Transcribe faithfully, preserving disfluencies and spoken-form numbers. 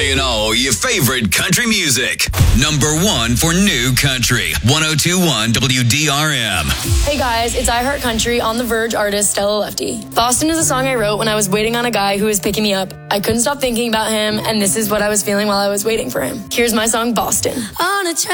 Playing all your favorite country music. Number one for new country. one oh two point one W D R M. Hey guys, it's I Heart Country on The Verge artist Stella Lefty. Boston is a song I wrote when I was waiting on a guy who was picking me up. I couldn't stop thinking about him, and this is what I was feeling while I was waiting for him. Here's my song, Boston. On a